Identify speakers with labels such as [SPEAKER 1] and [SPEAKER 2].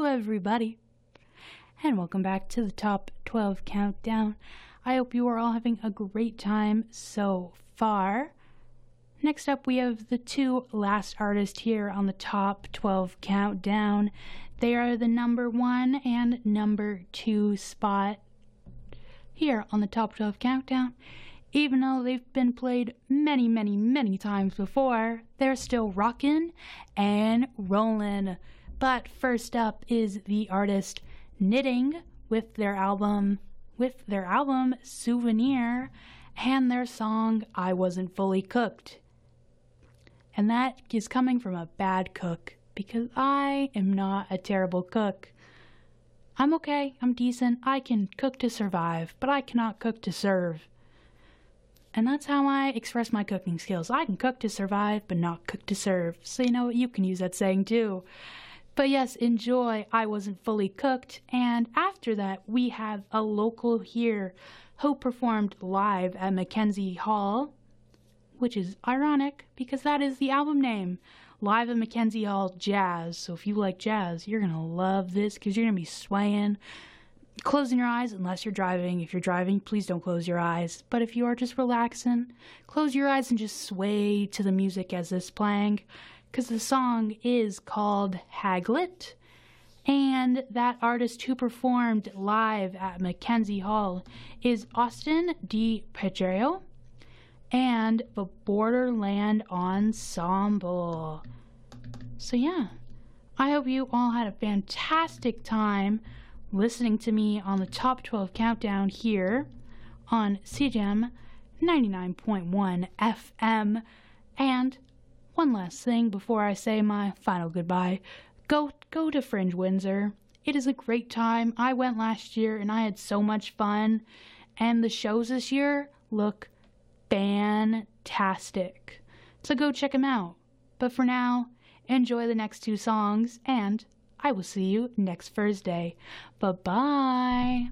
[SPEAKER 1] everybody, and welcome back to the Top 12 Countdown. I hope you are all having a great time so far. Next up, we have the two last artists here on the Top 12 Countdown. They are the number 1 and number 2 spot here on the Top 12 Countdown. Even though they've been played many times before, they're still rockin' and rollin'. But first up is the artist Knitting with their album Souvenir and their song I Wasn't Fully Cooked. And that is coming from a bad cook, because I am not a terrible cook. I'm okay, I'm decent, I can cook to survive, but I cannot cook to serve. And that's how I express my cooking skills. I can cook to survive, but not cook to serve. So you know what, you can use that saying too. But yes, enjoy I Wasn't Fully Cooked. And after that, we have a local here who performed live at Mackenzie Hall, which is ironic because that is the album name, Live at Mackenzie Hall Jazz. So if you like jazz, you're going to love this because you're going to be swaying, closing your eyes unless you're driving. If you're driving, please don't close your eyes. But if you are just relaxing, close your eyes and just sway to the music as it's playing, because the song is called Haglet. And that artist who performed live at Mackenzie Hall is Austin D. Pedro and the Borderland Ensemble. So yeah, I hope you all had a fantastic time listening to me on the Top 12 Countdown here on CJAM 99.1 FM. And one last thing before I say my final goodbye, go to Fringe Windsor. It is a great time. I went last year and I had so much fun, and the shows this year look fantastic. So go check them out. But for now, enjoy the next two songs, and I will see you next Thursday. Bye-bye.